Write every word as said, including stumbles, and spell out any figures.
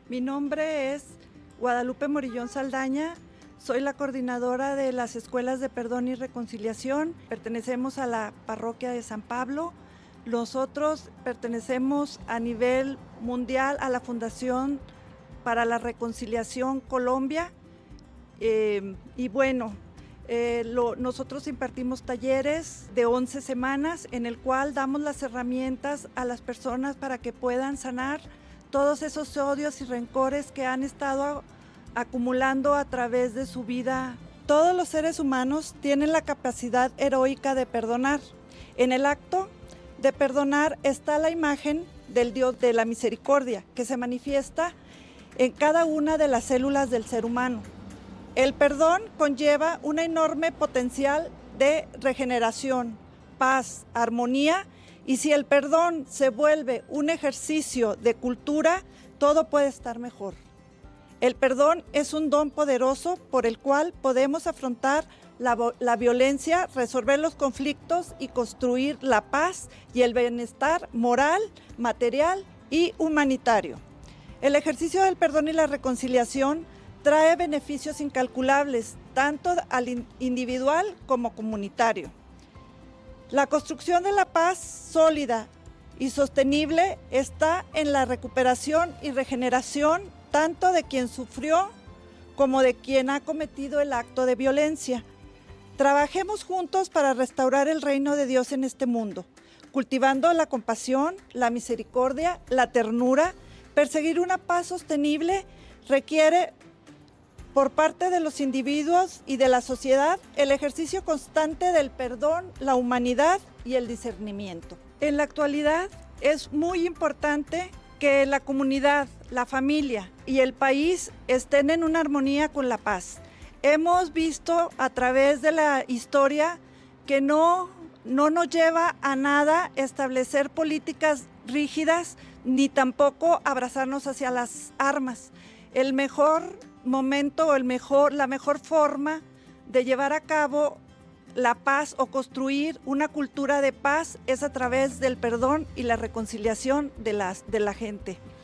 Mi nombre es Guadalupe Morillón Saldaña, soy la coordinadora de las Escuelas de Perdón y Reconciliación, pertenecemos a la parroquia de San Pablo. Nosotros pertenecemos a nivel mundial a la Fundación para la Reconciliación Colombia eh, y bueno, eh, lo, nosotros impartimos talleres de once semanas en el cual damos las herramientas a las personas para que puedan sanar todos esos odios y rencores que han estado acumulando a través de su vida. Todos los seres humanos tienen la capacidad heroica de perdonar. En el acto de perdonar está la imagen del Dios de la misericordia, que se manifiesta en cada una de las células del ser humano. El perdón conlleva un enorme potencial de regeneración, paz, armonía, y si el perdón se vuelve un ejercicio de cultura, todo puede estar mejor. El perdón es un don poderoso por el cual podemos afrontar la, la violencia, resolver los conflictos y construir la paz y el bienestar moral, material y humanitario. El ejercicio del perdón y la reconciliación trae beneficios incalculables, tanto al individual como comunitario. La construcción de la paz sólida y sostenible está en la recuperación y regeneración tanto de quien sufrió como de quien ha cometido el acto de violencia. Trabajemos juntos para restaurar el reino de Dios en este mundo, cultivando la compasión, la misericordia, la ternura. Perseguir una paz sostenible requiere, por parte de los individuos y de la sociedad, el ejercicio constante del perdón, la humanidad y el discernimiento. En la actualidad es muy importante que la comunidad, la familia y el país estén en una armonía con la paz. Hemos visto a través de la historia que no, no nos lleva a nada establecer políticas rígidas ni tampoco abrazarnos hacia las armas. El mejor momento o el mejor, la mejor forma de llevar a cabo la paz o construir una cultura de paz es a través del perdón y la reconciliación de, las, de la gente.